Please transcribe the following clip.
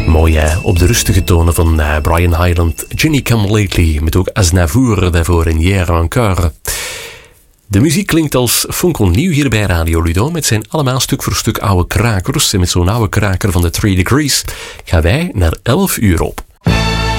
Mooi hè, op de rustige tonen van Brian Hyland, Ginny Come Lately, met ook Aznavour daarvoor en Hier Encore. De muziek klinkt als fonkelnieuw hier bij Radio Ludo, met zijn allemaal stuk voor stuk oude krakers. En met zo'n oude kraker van de 3 Degrees gaan wij naar 11 uur op.